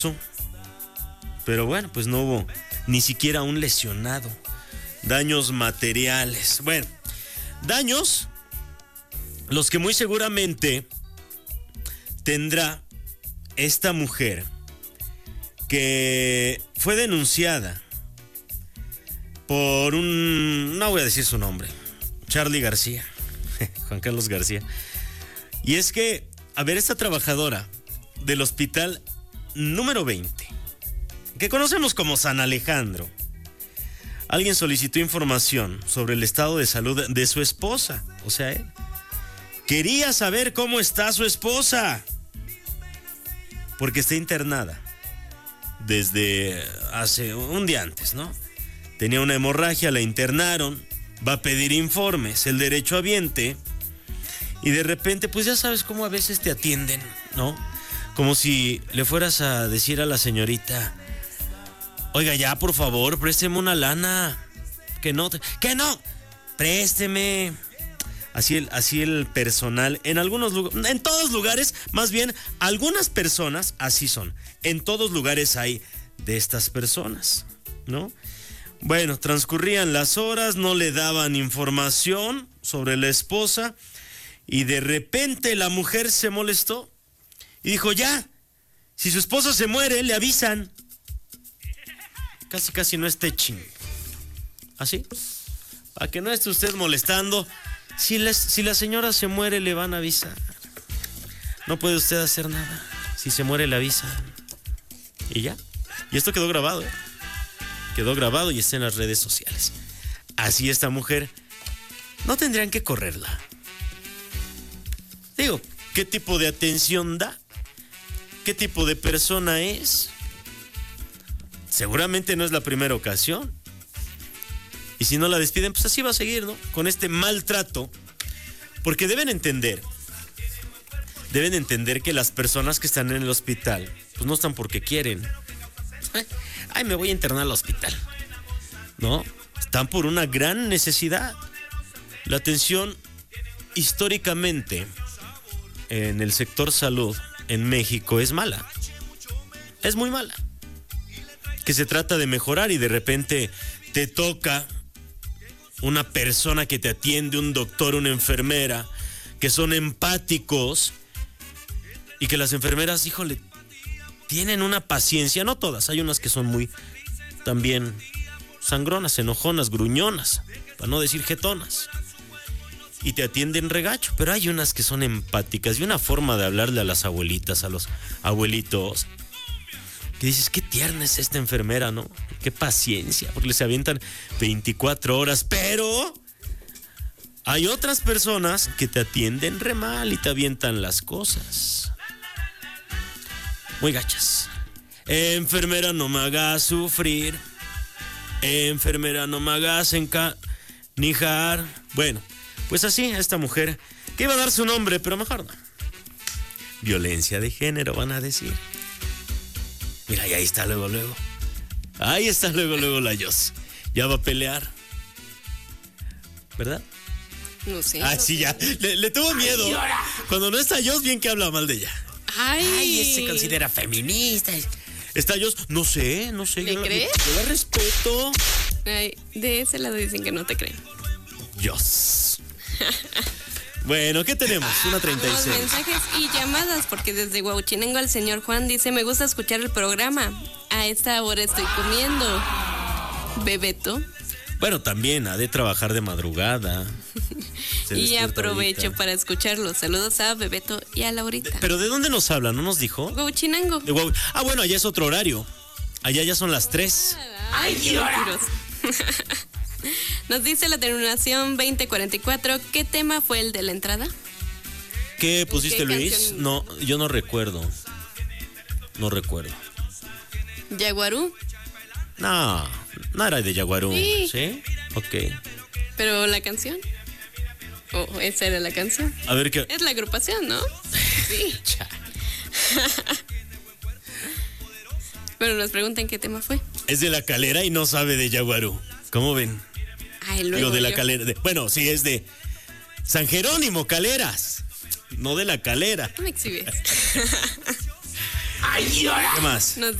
Pero bueno, pues no hubo ni siquiera un lesionado. Daños materiales. Bueno, daños los que muy seguramente tendrá esta mujer que fue denunciada por no voy a decir su nombre, Charlie García, Juan Carlos García. Y es que, a ver, esta trabajadora del hospital número 20, que conocemos como San Alejandro, alguien solicitó información sobre el estado de salud de su esposa. O sea, él quería saber cómo está su esposa, porque está internada desde hace un día antes, ¿no? Tenía una hemorragia, la internaron, va a pedir informes, el derechohabiente, y de repente, pues ya sabes cómo a veces te atienden, ¿no? Como si le fueras a decir a la señorita: oiga, ya, por favor, présteme una lana. Que no, présteme. Así el personal, en algunos lugares, en todos lugares, más bien, algunas personas así son. En todos lugares hay de estas personas, ¿no? Bueno, transcurrían las horas, no le daban información sobre la esposa, y de repente la mujer se molestó y dijo: ya, si su esposo se muere, le avisan. Casi no esté ching. ¿Así? Para que no esté usted molestando. Si la señora se muere, le van a avisar. No puede usted hacer nada. Si se muere, le avisan. Y ya. Y esto quedó grabado, ¿eh? Quedó grabado y está en las redes sociales. Así esta mujer, no tendrían que correrla. Digo, ¿qué tipo de atención da? ¿Qué tipo de persona es? Seguramente no es la primera ocasión. Y si no la despiden, pues así va a seguir, ¿no? Con este maltrato. Porque deben entender que las personas que están en el hospital, pues no están porque quieren. Ay, me voy a internar al hospital. No, están por una gran necesidad. La atención históricamente en el sector salud en México es mala. Es muy mala. Que se trata de mejorar y de repente te toca una persona que te atiende, un doctor, una enfermera, que son empáticos y que las enfermeras, híjole, tienen una paciencia, no todas, hay unas que son muy también sangronas, enojonas, gruñonas, para no decir jetonas, y te atienden regacho, pero hay unas que son empáticas y una forma de hablarle a las abuelitas, a los abuelitos, que dices, qué tierna es esta enfermera, ¿no? Qué paciencia, porque les avientan 24 horas, pero hay otras personas que te atienden re mal y te avientan las cosas muy gachas. Enfermera, no me hagas sufrir. Enfermera, no me hagas encanijar. Bueno, pues así, esta mujer, que iba a dar su nombre, pero mejor no. Violencia de género, van a decir. Mira, y ahí está luego. Ahí está luego la Yos. Ya va a pelear. ¿Verdad? No sé. Ah, sí, ya. Le tuvo miedo. Ay, cuando no está Yos, bien que habla mal de ella. Ay, se considera feminista. ¿Está Yos? No sé. ¿Le crees? Yo la respeto. Ay, de ese lado dicen que no te creen. Yos. Bueno, ¿qué tenemos? 1:36. Los mensajes y llamadas, porque desde Huauchinango el señor Juan dice: me gusta escuchar el programa. A esta hora estoy comiendo. Bebeto. Bueno, también ha de trabajar de madrugada. Y aprovecho ahorita para escucharlo. Saludos a Bebeto y a Laurita. ¿Pero de dónde nos habla? ¿No nos dijo? Huauchinango. Ah, bueno, allá es otro horario. Allá ya son las 3. ¡Ay, Dios! Nos dice la terminación 2044. ¿Qué tema fue el de la entrada? ¿Qué pusiste, Luis? Canción? No, yo no recuerdo. ¿Yaguarú? No era de Yaguarú. ¿Sí? Ok. ¿Pero la canción? ¿Esa era la canción? A ver qué. Es la agrupación, ¿no? Sí. Pero nos preguntan qué tema fue. Es de La Calera y no sabe de Yaguarú. ¿Cómo ven? Ay, luego Digo, de La yo. Calera. Bueno, sí, es de San Jerónimo Caleras. No de La Calera. No me exhibes. ¿Qué más? Nos